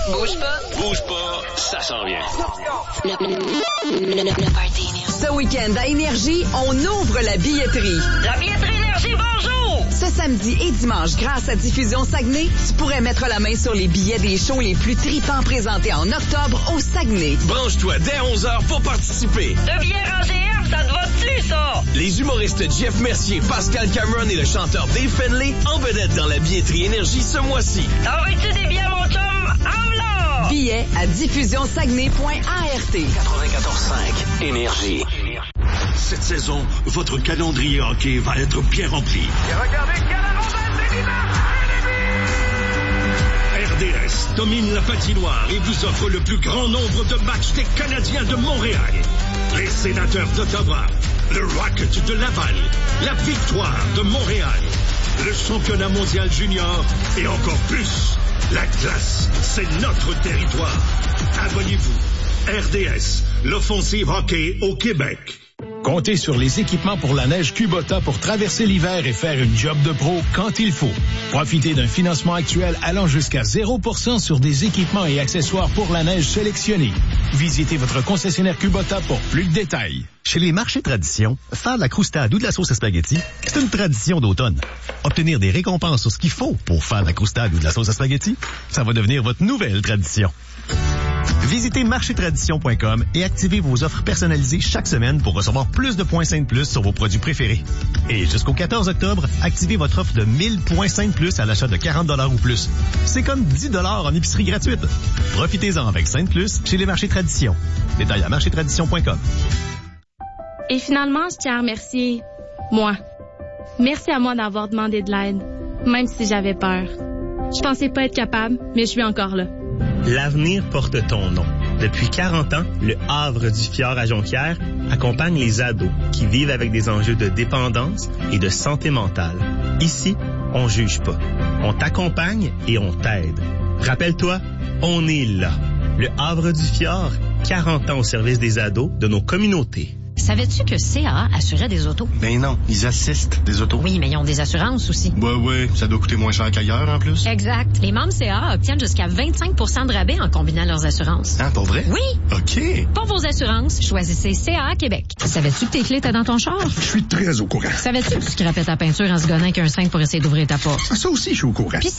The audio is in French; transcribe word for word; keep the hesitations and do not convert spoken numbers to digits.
Bouge pas. Bouge pas, ça s'en vient. Le, le, le, le party. Ce week-end à Énergie, on ouvre la billetterie. La billetterie Énergie, bonjour! Ce samedi et dimanche, grâce à Diffusion Saguenay, tu pourrais mettre la main sur les billets des shows les plus tripants présentés en octobre au Saguenay. Branche-toi dès onze heures pour participer. De bien rangé F, ça te va-tu, ça? Les humoristes Jeff Mercier, Pascal Cameron et le chanteur Dave Finlay en vedette dans la billetterie Énergie ce mois-ci. T'en veux-tu des billets, mon chum? En là! Billets à diffusion saguenay point a r t. quatre-vingt-quatorze cinq Énergie. Cette saison, votre calendrier hockey va être bien rempli. Et regardez qu'il y a la rondelle, c'est R D S domine la patinoire et vous offre le plus grand nombre de matchs des Canadiens de Montréal. Les Sénateurs d'Ottawa, le Rocket de Laval, la Victoire de Montréal, le championnat mondial junior et encore plus. La glace, c'est notre territoire. Abonnez-vous. R D S, l'offensive hockey au Québec. Comptez sur les équipements pour la neige Kubota pour traverser l'hiver et faire une job de pro quand il faut. Profitez d'un financement actuel allant jusqu'à zéro pour cent sur des équipements et accessoires pour la neige sélectionnés. Visitez votre concessionnaire Kubota pour plus de détails. Chez les marchés tradition, faire de la croustade ou de la sauce à spaghetti, c'est une tradition d'automne. Obtenir des récompenses sur ce qu'il faut pour faire de la croustade ou de la sauce à spaghetti, ça va devenir votre nouvelle tradition. Visitez marché tradition point com et activez vos offres personnalisées chaque semaine pour recevoir plus de points cinq plus sur vos produits préférés. Et jusqu'au quatorze octobre, activez votre offre de mille points cinq plus à l'achat de quarante dollars ou plus. C'est comme dix dollars en épicerie gratuite. Profitez-en avec cinq plus chez les marchés tradition. Détails à marché tradition point com. Et finalement, je tiens à remercier moi. Merci à moi d'avoir demandé de l'aide, même si j'avais peur. Je pensais pas être capable, mais je suis encore là. L'avenir porte ton nom. Depuis quarante ans, le Havre du Fjord à Jonquière accompagne les ados qui vivent avec des enjeux de dépendance et de santé mentale. Ici, on juge pas. On t'accompagne et on t'aide. Rappelle-toi, on est là. Le Havre du Fjord, quarante ans au service des ados de nos communautés. Savais-tu que C A A assurait des autos? Ben non, ils assistent des autos. Oui, mais ils ont des assurances aussi. Ouais, ouais, ça doit coûter moins cher qu'ailleurs en plus. Exact. Les membres C A A obtiennent jusqu'à vingt-cinq pour cent de rabais en combinant leurs assurances. Ah, pour vrai? Oui. OK. Pour vos assurances, choisissez C A A Québec. Savais-tu que tes clés étaient dans ton char? Je suis très au courant. Savais-tu que tu scrapais ta peinture en se gonnant avec un cinq pour essayer d'ouvrir ta porte? Ça aussi, je suis au courant. Puis